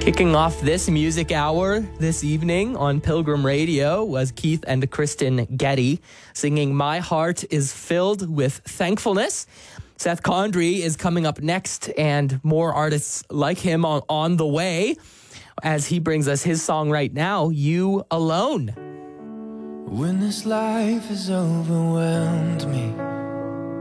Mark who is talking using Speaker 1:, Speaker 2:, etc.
Speaker 1: Kicking off this music hour this evening on Pilgrim Radio was Keith and Kristen Getty singing My Heart is Filled with Thankfulness. Seth Condry is coming up next, and more artists like him on the way as he brings us his song right now, You Alone.
Speaker 2: When this life has overwhelmed me